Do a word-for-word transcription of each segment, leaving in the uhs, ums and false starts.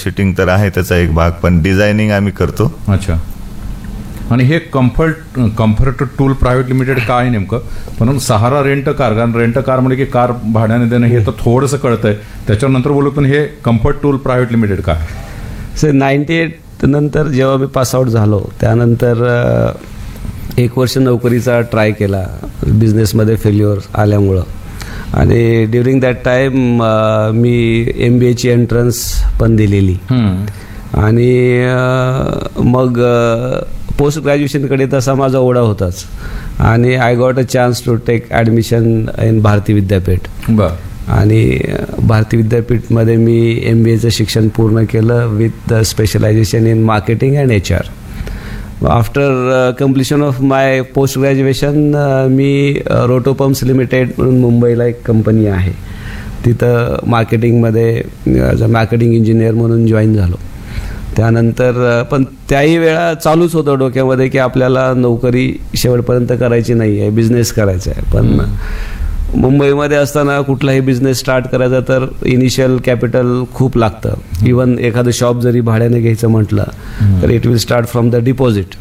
Shitting तर आहे त्याचा एक भाग, पण डिझायनिंग आम्ही करतो. अच्छा. आणि हे comfort comfort tool private limited काय आहे नेमकं? पण सहारा रेंट कार, कारण रेंट कार म्हणजे की कार भाड्याने देणं हे तर थोडंसं कळतंय, त्याच्यानंतर बोलू. पण हे कम्फर्ट टूल प्रायव्हेट लिमिटेड काय? सर नाईन्टी एट नंतर जेव्हा मी पासआउट झालो त्यानंतर एक वर्ष नोकरीचा ट्राय केला, बिझनेसमध्ये फेल्युअर आल्यामुळं. आणि during that time me M बी एची एंट्रन्स पण दिलेली. आणि मग पोस्ट ग्रॅज्युएशनकडे तसा माझा ओढा होताच. आणि I got a chance to take admission in Bharati Vidyapeeth. आणि भारती विद्यापीठमध्ये मी एम बी एचं शिक्षण पूर्ण केलं with specialisation in marketing and H R. After completion of my post graduation मी रोटो पंप्स लिमिटेड म्हणून मुंबईला एक कंपनी आहे, तिथं मार्केटिंगमध्ये ॲज अ मार्केटिंग इंजिनियर म्हणून जॉईन झालो. त्यानंतर पण त्याही वेळा चालूच होतं डोक्यामध्ये की आपल्याला नोकरी शेवटपर्यंत करायची नाही आहे, बिझनेस करायचा आहे. पण मुंबईमध्ये असताना कुठलाही बिझनेस स्टार्ट करायचा तर इनिशियल कॅपिटल खूप लागतं. इवन एखादं शॉप जरी भाड्याने घ्यायचं म्हटलं तर it will start from the deposit,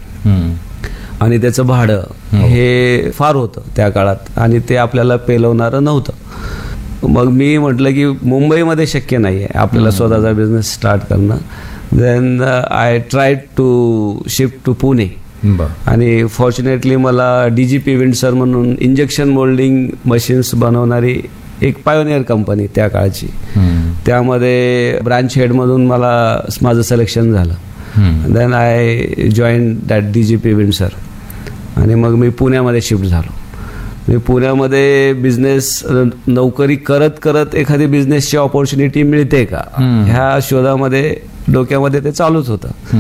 आणि त्याचं भाडं हे फार होतं त्या काळात, आणि ते आपल्याला पेलवणारं नव्हतं. मग मी म्हटलं की मुंबईमध्ये शक्य नाही आहे आपल्याला स्वतःचा बिझनेस स्टार्ट करणं. Then I try to shift to Pune. आणि फॉर्च्युनेटली मला डी जी पी विंडसर म्हणून इंजेक्शन मोल्डिंग मशीन्स बनवणारी एक पायोनियर कंपनी त्या काळची, त्यामध्ये ब्रांच हेडमधून मला माझं सिलेक्शन झालं. Then I join that D G P Windsor. आणि मग मी पुण्यामध्ये शिफ्ट झालो. मी पुण्यामध्ये बिझनेस नोकरी करत करत एखादी बिझनेसची ऑपॉर्च्युनिटी मिळते का ह्या शोधामध्ये डोक्यामध्ये ते चालूच होतं.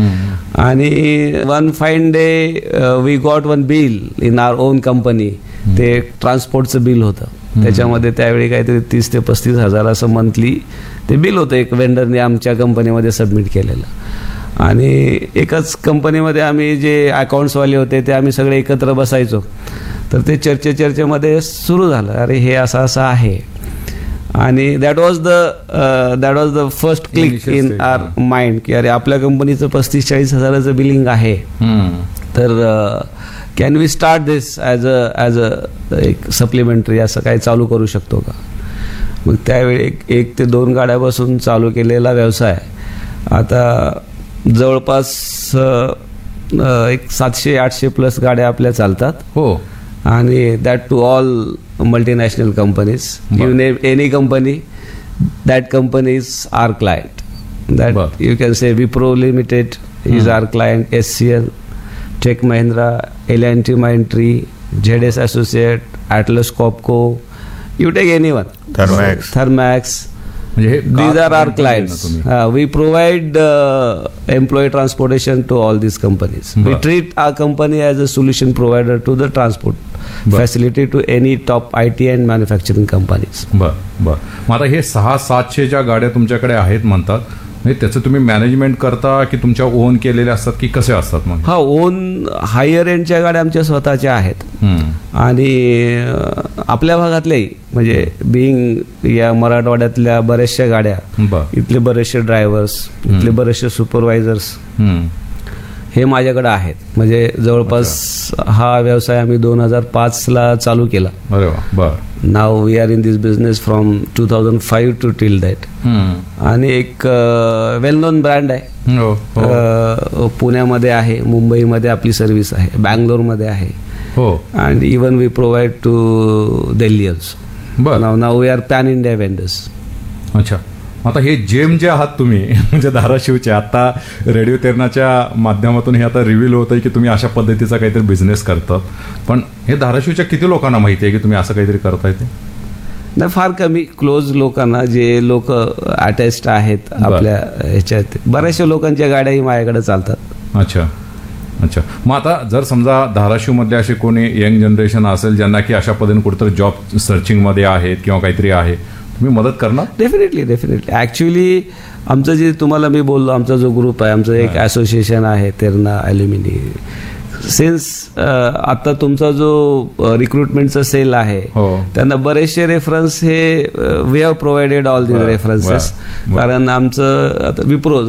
आणि one fine day we got one bill in our on company. ते ट्रान्सपोर्टचं बिल होतं, त्याच्यामध्ये त्यावेळी काहीतरी तीस ते पस्तीस हजार असं मंथली ते बिल होतं, एक वेंडरने आमच्या कंपनीमध्ये सबमिट केलेलं. आणि एकाच कंपनीमध्ये आम्ही जे अकाउंट्सवाले होते ते आम्ही सगळे एकत्र बसायचो. तर ते चर्चे चर्चेमध्ये सुरू झालं, अरे हे असं असं आहे. आणि that was the that was the first click in our mind की अरे आपल्या कंपनीचं पस्तीस चाळीस हजाराचं बिलिंग आहे, तर can we start this as a as a एक सप्लिमेंटरी असं काय चालू करू शकतो का. मग त्यावेळी एक एक ते दोन गाड्यापासून चालू केलेला व्यवसाय आता जवळपास एक सातशे आठशे प्लस गाड्या आपल्या चालतात. हो. आणि that to all multinational companies. You name any company, that company is R client. That you can say Wipro limited is R client, S C L, take Mahindra, L and T माइंट्री, Z S associate, atlas कॉपको, you take any one, Thermax Thermax these are our clients. Uh, we provide uh, employee transportation to all these companies. But we treat our company as a solution provider to the transport but. facility to any top I T and manufacturing companies. बर बर. मग आता हे सहा सातशे ज्या गाड्या तुमच्याकडे आहेत म्हणतात, म्हणजे त्याचं तुम्ही मॅनेजमेंट करता की तुमच्या ओन केलेल्या असतात की कसे असतात? मग हा, ओन हायर एंडच्या गाड्या आमच्या स्वतःच्या आहेत. आणि आपल्या भागातल्याही म्हणजे बिईंग या मराठवाड्यातल्या बऱ्याचशा गाड्या, इथले बरेचसे ड्रायव्हर्स, इथले बरेचसे सुपरवायझर्स हे माझ्याकडे आहेत. म्हणजे जवळपास हा व्यवसाय आम्ही दोन हजार पाच ला चालू केला. अरे वा. बर. Now we are in this business from two thousand five to till that. आणि एक वेल नोन ब्रँड आहे, पुण्यामध्ये आहे, मुंबईमध्ये आपली सर्व्हिस आहे, बँगलोरमध्ये आहे. हो. And even we provide to Delhi also. Now now we R pan India vendors. अच्छा. आता हे जेम जे आहात तुम्ही म्हणजे धाराशिवचे, आता रेडिओ तेरणाच्या माध्यमातून हे आता रिव्हील होत आहे की तुम्ही अशा पद्धतीचा काहीतरी बिझनेस करतात. पण हे धाराशिवच्या किती लोकांना माहिती आहे की तुम्ही असं काहीतरी करताय? ते नाही, फार कमी क्लोज लोकांना, जे लोक अटॅच्ड आहेत आपल्या ह्याच्यात. बऱ्याचशा लोकांच्या गाड्याही माझ्याकडे चालतात. अच्छा अच्छा. मग आता जर समजा धाराशिवमधले असे कोणी यंग जनरेशन असेल ज्यांना की अशा पद्धतीने कुठेतरी जॉब सर्चिंगमध्ये आहेत किंवा काहीतरी आहे, तुम्ही मदत करणार? Definitely definitely. ॲक्च्युली आमचं जे तुम्हाला मी बोललो, आमचा जो ग्रुप आहे, आमचं एक असोसिएशन आहे तेरणा ॲल्युमिनी. सिन्स आता तुमचा जो रिक्रुटमेंटचा सेल आहे, त्यांना बरेचसे रेफरन्स हे we have provided all the references. कारण आमचं आता विप्रो